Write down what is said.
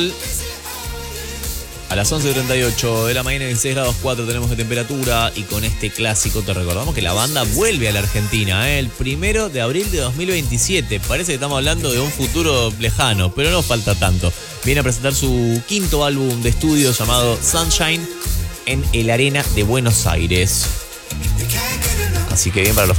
A las 11:38 de la mañana, 16 grados 4 tenemos de temperatura. Y con este clásico te recordamos que la banda vuelve a la Argentina, el 1 de abril de 2027. Parece que estamos hablando de un futuro lejano, pero no falta tanto. Viene a presentar su quinto álbum de estudio llamado Sunshine en el Arena de Buenos Aires. Así que bien para los